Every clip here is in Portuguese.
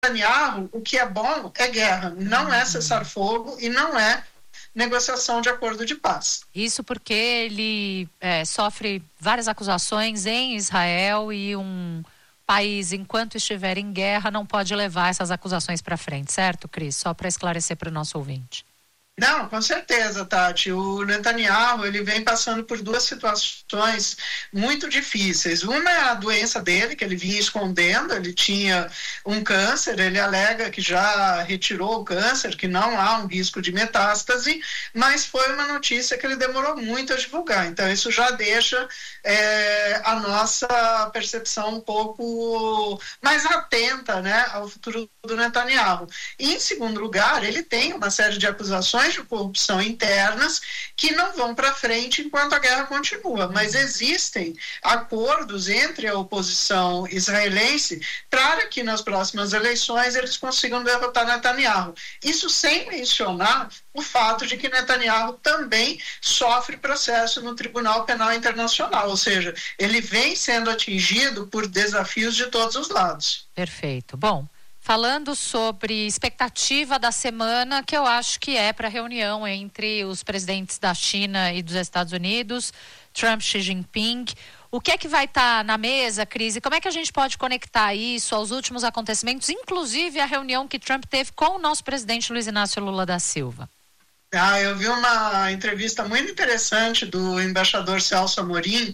Netanyahu, o que é bom é guerra, não é cessar-fogo e não é negociação de acordo de paz. Isso porque ele sofre várias acusações em Israel e um país, enquanto estiver em guerra, não pode levar essas acusações para frente, certo, Cris? Só para esclarecer para o nosso ouvinte. Não, com certeza, Tati. O Netanyahu, ele vem passando por duas situações muito difíceis. Uma é a doença dele, que ele vinha escondendo, ele tinha um câncer, ele alega que já retirou o câncer, que não há um risco de metástase, mas foi uma notícia que ele demorou muito a divulgar. Então, isso já deixa a nossa percepção um pouco mais atenta, né, ao futuro do Netanyahu. E, em segundo lugar, ele tem uma série de acusações de corrupção internas que não vão para frente enquanto a guerra continua, mas existem acordos entre a oposição israelense para que nas próximas eleições eles consigam derrotar Netanyahu. Isso sem mencionar o fato de que Netanyahu também sofre processo no Tribunal Penal Internacional, ou seja, ele vem sendo atingido por desafios de todos os lados. Perfeito. Bom, falando sobre expectativa da semana, que eu acho que é para a reunião entre os presidentes da China e dos Estados Unidos, Trump, Xi Jinping. O que é que vai estar na mesa, Cris? E como é que a gente pode conectar isso aos últimos acontecimentos, inclusive a reunião que Trump teve com o nosso presidente Luiz Inácio Lula da Silva? Eu vi uma entrevista muito interessante do embaixador Celso Amorim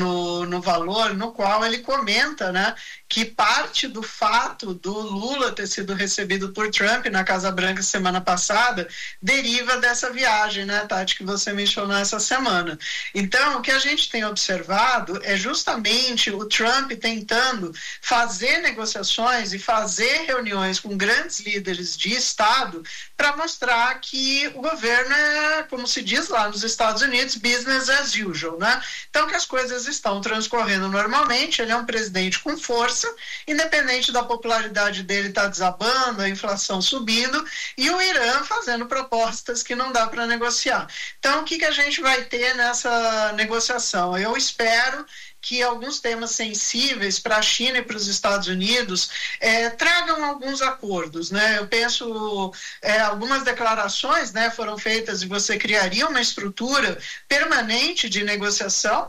no Valor, no qual ele comenta, né, que parte do fato do Lula ter sido recebido por Trump na Casa Branca semana passada deriva dessa viagem, né, Tati, que você mencionou essa semana. Então, o que a gente tem observado é justamente o Trump tentando fazer negociações e fazer reuniões com grandes líderes de Estado para mostrar que o governo é, como se diz lá nos Estados Unidos, business as usual, né? Então, que as coisas estão transcorrendo normalmente, ele é um presidente com força, independente da popularidade dele estar desabando, a inflação subindo, e o Irã fazendo propostas que não dá para negociar. Então, o que a gente vai ter nessa negociação? Eu espero que alguns temas sensíveis para a China e para os Estados Unidos tragam alguns acordos, né? Eu penso, algumas declarações, né, foram feitas e você criaria uma estrutura permanente de negociação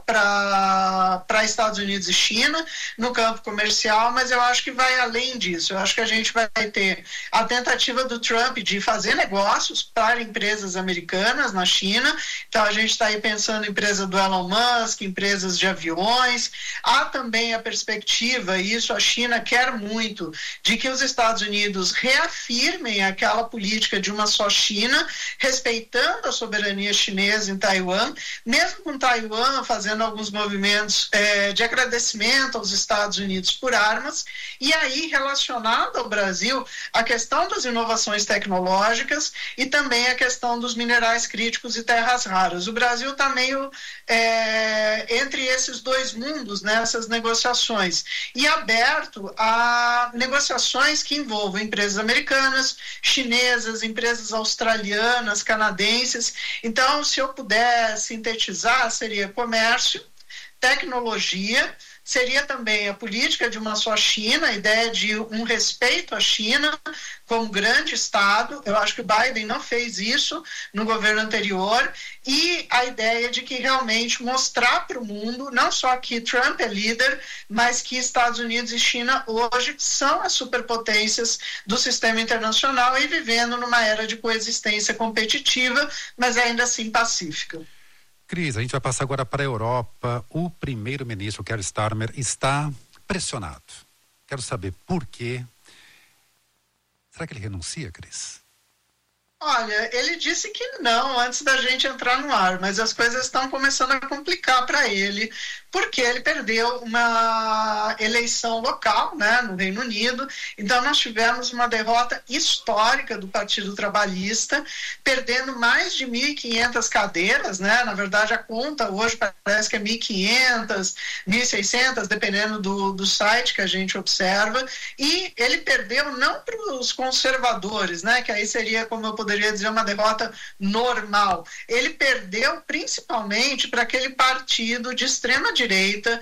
para Estados Unidos e China no campo comercial, mas eu acho que vai além disso. Eu acho que a gente vai ter a tentativa do Trump de fazer negócios para empresas americanas na China. Então, a gente está aí pensando em empresa do Elon Musk, empresas de aviões. Há também a perspectiva, e isso a China quer muito, de que os Estados Unidos reafirmem aquela política de uma só China, respeitando a soberania chinesa em Taiwan, mesmo com Taiwan fazendo alguns movimentos de agradecimento aos Estados Unidos por armas, e aí relacionado ao Brasil a questão das inovações tecnológicas e também a questão dos minerais críticos e terras raras. O Brasil está meio entre esses dois mundos nessas negociações e aberto a negociações que envolvam empresas americanas, chinesas, empresas australianas, canadenses. Então, se eu puder sintetizar, seria comércio, tecnologia, seria também a política de uma só China, a ideia de um respeito à China como grande Estado. Eu acho que o Biden não fez isso no governo anterior, e a ideia de que realmente mostrar para o mundo, não só que Trump é líder, mas que Estados Unidos e China hoje são as superpotências do sistema internacional e vivendo numa era de coexistência competitiva, mas ainda assim pacífica. Cris, a gente vai passar agora para a Europa. O primeiro-ministro, Keir Starmer, está pressionado. Quero saber por quê. Será que ele renuncia, Cris? Olha, ele disse que não antes da gente entrar no ar, mas as coisas estão começando a complicar para ele, porque ele perdeu uma eleição local, né, no Reino Unido. Então nós tivemos uma derrota histórica do Partido Trabalhista, perdendo mais de 1.500 cadeiras, né? Na verdade a conta hoje parece que é 1.500, 1.600, dependendo do site que a gente observa, e ele perdeu não para os conservadores, né, que aí seria, como eu poderia dizer, uma derrota normal. Ele perdeu principalmente para aquele partido de extrema extrema-direita,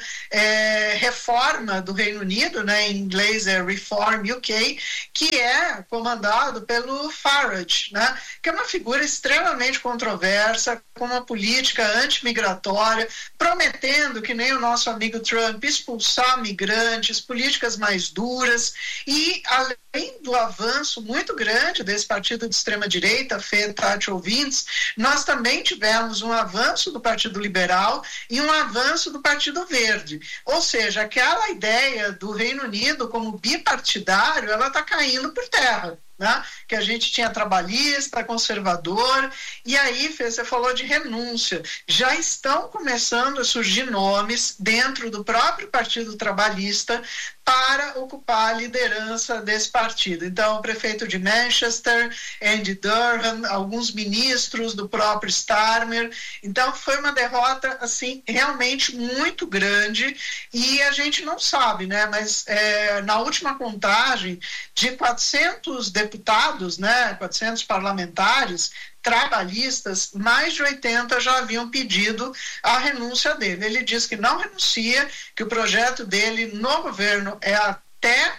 reforma do Reino Unido, né, em inglês é Reform UK, que é comandado pelo Farage, né, que é uma figura extremamente controversa, com uma política antimigratória, prometendo, que nem o nosso amigo Trump, expulsar migrantes, políticas mais duras, e além do avanço muito grande desse partido de extrema-direita, Tati ouvintes, nós também tivemos um avanço do Partido Liberal e um avanço do Partido Verde. Ou seja, aquela ideia do Reino Unido como bipartidário, ela está caindo por terra. Né? Que a gente tinha trabalhista, conservador, e aí, Fê, você falou de renúncia. Já estão começando a surgir nomes dentro do próprio Partido Trabalhista para ocupar a liderança desse partido. Então, o prefeito de Manchester, Andy Durham, alguns ministros do próprio Starmer. Então, foi uma derrota, assim, realmente muito grande, e a gente não sabe, né? Mas na última contagem, de 400 deputados, né, 400 parlamentares trabalhistas, mais de 80 já haviam pedido a renúncia dele. Ele diz que não renuncia, que o projeto dele no governo é até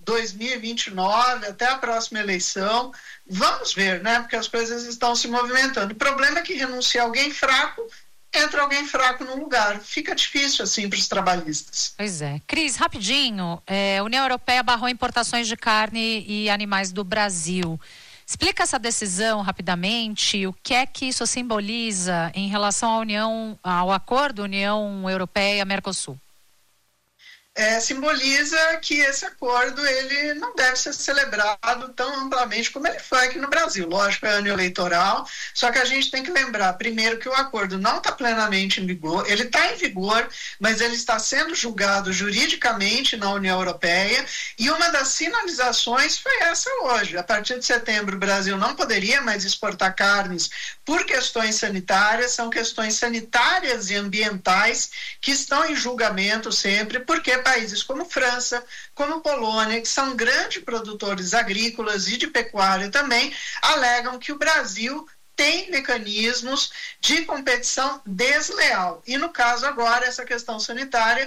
2029, até a próxima eleição. Vamos ver, né? Porque as coisas estão se movimentando. O problema é que renuncia alguém fraco, entra alguém fraco no lugar. Fica difícil assim para os trabalhistas. Pois é. Cris, rapidinho, a União Europeia barrou importações de carne e animais do Brasil. Explica essa decisão rapidamente, o que é que isso simboliza em relação ao acordo União Europeia-Mercosul? Simboliza que esse acordo ele não deve ser celebrado tão amplamente como ele foi aqui no Brasil. Lógico, é ano eleitoral, só que a gente tem que lembrar, primeiro, que o acordo não está plenamente em vigor, ele está em vigor, mas ele está sendo julgado juridicamente na União Europeia, e uma das sinalizações foi essa hoje. A partir de setembro, o Brasil não poderia mais exportar carnes por questões sanitárias, são questões sanitárias e ambientais que estão em julgamento sempre, porque países como França, como Polônia, que são grandes produtores agrícolas e de pecuária também, alegam que o Brasil tem mecanismos de competição desleal. E no caso agora, essa questão sanitária,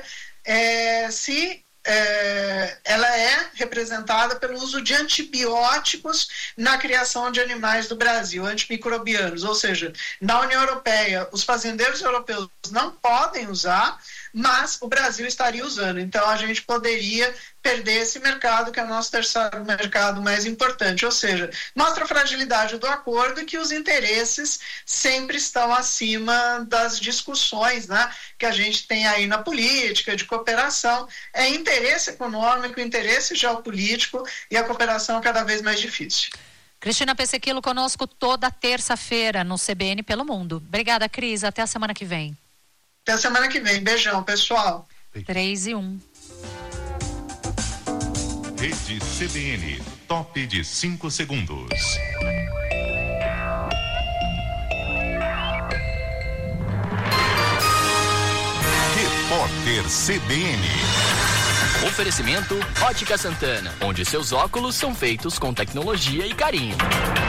ela é representada pelo uso de antibióticos na criação de animais do Brasil, antimicrobianos, ou seja, na União Europeia, os fazendeiros europeus não podem usar, mas o Brasil estaria usando. Então, a gente poderia perder esse mercado, que é o nosso terceiro mercado mais importante. Ou seja, mostra a fragilidade do acordo e que os interesses sempre estão acima das discussões, né, que a gente tem aí na política, de cooperação. É interesse econômico, interesse geopolítico, e a cooperação é cada vez mais difícil. Cristina Pessequilo conosco toda terça-feira no CBN Pelo Mundo. Obrigada, Cris. Até a semana que vem. Até a semana que vem. Beijão, pessoal. 3-1. Rede CBN, top de 5 segundos. Repórter CBN. Oferecimento Ótica Santana, onde seus óculos são feitos com tecnologia e carinho.